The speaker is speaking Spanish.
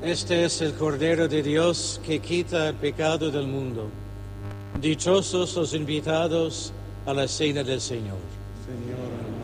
Este es el Cordero de Dios que quita el pecado del mundo. Dichosos los invitados a la cena del Señor. Señor,